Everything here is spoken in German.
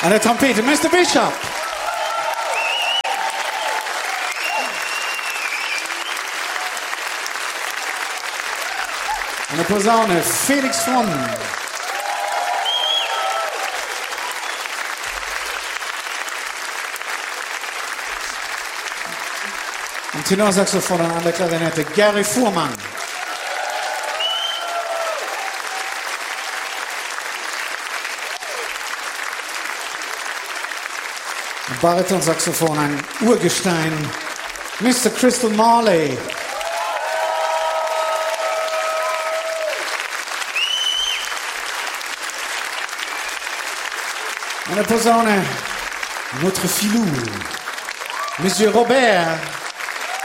An der Trompete, Mr. Bishop. An der Posaune, Felix Fromm. Am Tenorsaxophon und an der Klarinette, Gary Fuhrmann. Am Baritonsaxophon ein Urgestein, Mr. Crystal Marley. An der Posaune, notre filou, Monsieur Robert.